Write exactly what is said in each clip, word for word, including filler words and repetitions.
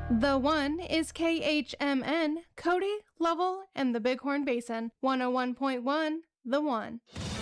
The One is K H M N, Cody, Lovell, and the Bighorn Basin. one oh one point one, The One.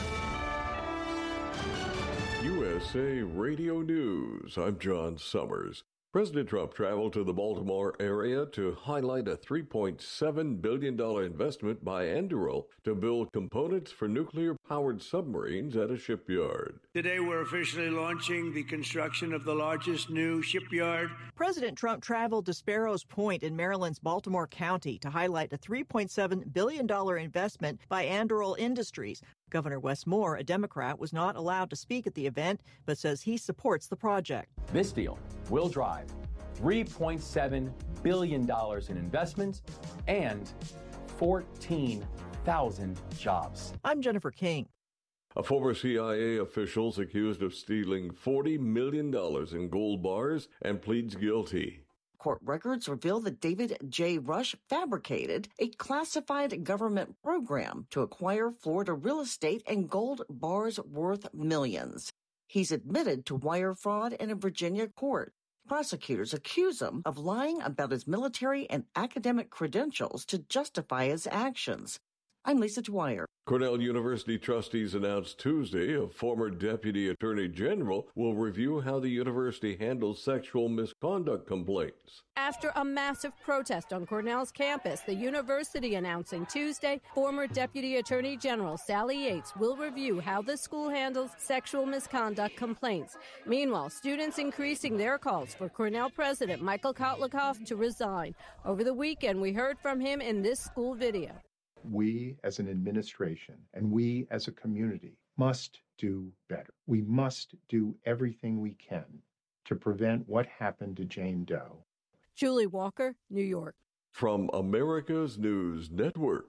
U S A Radio News. I'm John Summers. President Trump traveled to the Baltimore area to highlight a three point seven billion dollars investment by Anduril to build components for nuclear-powered submarines at a shipyard. Today we're officially launching the construction of the largest new shipyard. President Trump traveled to Sparrows Point in Maryland's Baltimore County to highlight a three point seven billion dollars investment by Anduril Industries. Governor Wes Moore, a Democrat, was not allowed to speak at the event, but says he supports the project. This deal will drive three point seven billion dollars in investments and fourteen thousand jobs. I'm Jennifer King. A former C I A official is accused of stealing forty million dollars in gold bars and pleads guilty. Court records reveal that David J. Rush fabricated a classified government program to acquire Florida real estate and gold bars worth millions. He's admitted to wire fraud in a Virginia court. Prosecutors accuse him of lying about his military and academic credentials to justify his actions. I'm Lisa Dwyer. Cornell University trustees announced Tuesday a former deputy attorney general will review how the university handles sexual misconduct complaints. After a massive protest on Cornell's campus, the university announcing Tuesday former deputy attorney general Sally Yates will review how the school handles sexual misconduct complaints. Meanwhile, students increasing their calls for Cornell president Michael Kotlikoff to resign. Over the weekend, we heard from him in this school video. We as an administration and we as a community must do better. We must do everything we can to prevent what happened to Jane Doe. Julie Walker, New York. From America's News Network,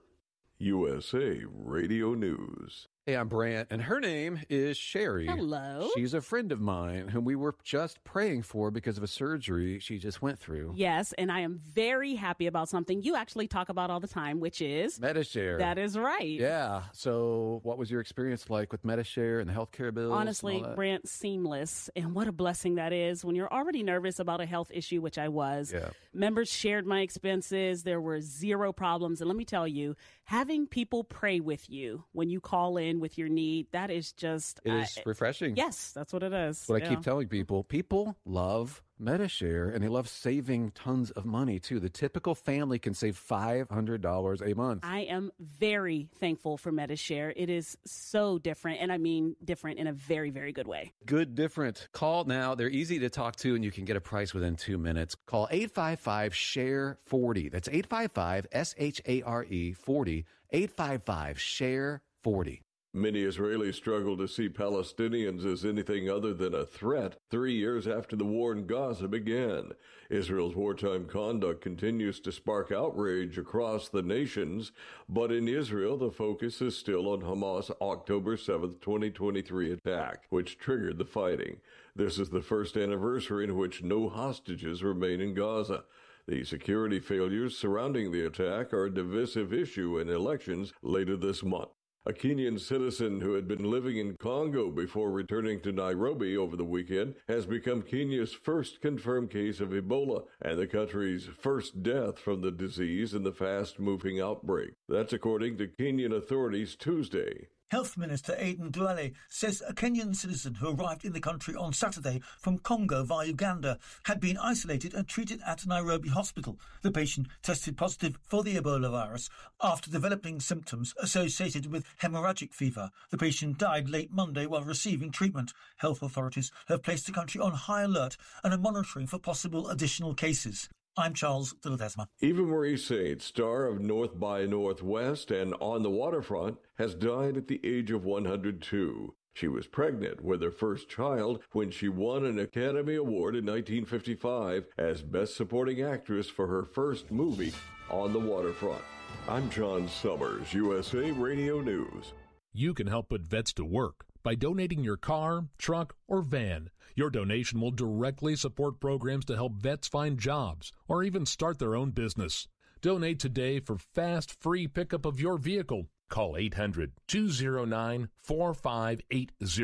U S A Radio News. Hey, I'm Brant, and her name is Sherry. Hello. She's a friend of mine whom we were just praying for because of a surgery she just went through. Yes, and I am very happy about something you actually talk about all the time, which is... Medi-Share. That is right. Yeah. So what was your experience like with Medi-Share and the healthcare bills? Honestly, Brant, seamless. And what a blessing that is when you're already nervous about a health issue, which I was. Yeah. Members shared my expenses. There were zero problems. And let me tell you, having people pray with you when you call in with your need, that is just... It is uh, refreshing. Yes, that's what it is. That's what yeah. I keep telling people. People love Medi-Share, and they love saving tons of money, too. The typical family can save five hundred dollars a month. I am very thankful for Medi-Share. It is so different, and I mean different in a very, very good way. Good different. Call now. They're easy to talk to, and you can get a price within two minutes. Call eight five five, S H A R E, forty. That's eight five five, S H A R E, forty. eight five five, S H A R E, forty. Many Israelis struggle to see Palestinians as anything other than a threat three years after the war in Gaza began. Israel's wartime conduct continues to spark outrage across the nations, but in Israel the focus is still on Hamas' October seventh, twenty twenty-three attack, which triggered the fighting. This is the first anniversary in which no hostages remain in Gaza. The security failures surrounding the attack are a divisive issue in elections later this month. A Kenyan citizen who had been living in Congo before returning to Nairobi over the weekend has become Kenya's first confirmed case of Ebola and the country's first death from the disease in the fast-moving outbreak. That's according to Kenyan authorities Tuesday. Health Minister Aden Duale says a Kenyan citizen who arrived in the country on Saturday from Congo via Uganda had been isolated and treated at Nairobi Hospital. The patient tested positive for the Ebola virus after developing symptoms associated with hemorrhagic fever. The patient died late Monday while receiving treatment. Health authorities have placed the country on high alert and are monitoring for possible additional cases. I'm Charles de Ledesma. Eva Marie Saint, star of North by Northwest and On the Waterfront, has died at the age of one hundred two. She was pregnant with her first child when she won an Academy Award in nineteen fifty-five as Best Supporting Actress for her first movie, On the Waterfront. I'm John Summers, U S A Radio News. You can help put vets to work by donating your car, truck, or van. Your donation will directly support programs to help vets find jobs or even start their own business. Donate today for fast, free pickup of your vehicle. Call eight hundred, two oh nine, four five eight zero.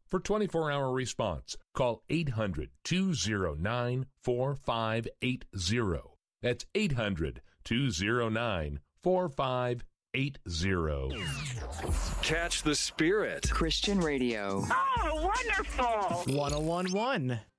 For twenty-four hour response, call eight hundred, two oh nine, four five eight oh. That's eight hundred, two oh nine, four five eight oh. Catch the Spirit. Christian Radio. Oh, wonderful. one oh one point one.